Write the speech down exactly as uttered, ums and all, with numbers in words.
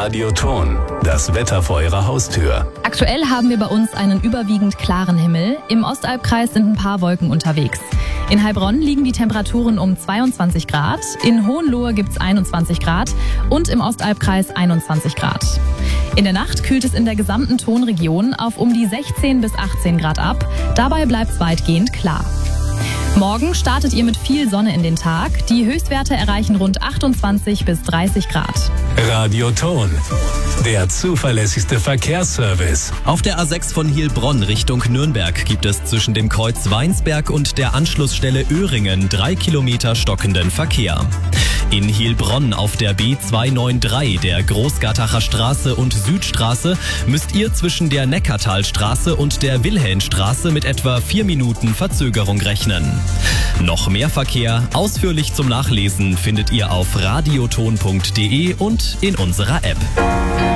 Radioton, das Wetter vor Ihrer Haustür. Aktuell haben wir bei uns einen überwiegend klaren Himmel. Im Ostalbkreis sind ein paar Wolken unterwegs. In Heilbronn liegen die Temperaturen um zweiundzwanzig Grad, in Hohenlohe gibt's einundzwanzig Grad und im Ostalbkreis einundzwanzig Grad. In der Nacht kühlt es in der gesamten Tonregion auf um die sechzehn bis achtzehn Grad ab. Dabei bleibt's weitgehend klar. Morgen startet ihr mit viel Sonne in den Tag. Die Höchstwerte erreichen rund achtundzwanzig bis dreißig Grad. Radioton, der zuverlässigste Verkehrsservice. Auf der A sechs von Heilbronn Richtung Nürnberg gibt es zwischen dem Kreuz Weinsberg und der Anschlussstelle Öhringen drei Kilometer stockenden Verkehr. In Heilbronn auf der B zweihundertdreiundneunzig, der Großgartacher Straße und Südstraße, müsst ihr zwischen der Neckartalstraße und der Wilhelmstraße mit etwa vier Minuten Verzögerung rechnen. Noch mehr Verkehr, ausführlich zum Nachlesen, findet ihr auf radioton punkt de und in unserer App.